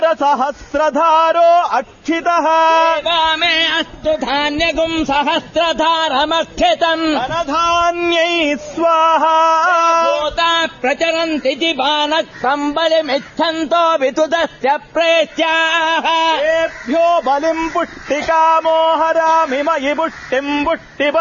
सहस्रधारो अक्षितः मे अस्तु धान्यगुं सहस्रधारमक्षितम् धनधान्यै स्वाहा भूता प्रचरन्ति जिवानः सम्बलिमिच्छन्तो वितुदस्य प्रेत्याः तेभ्यो बलिम् पुष्टिकामो हरामि मयि पुष्टिम् पुष्टिव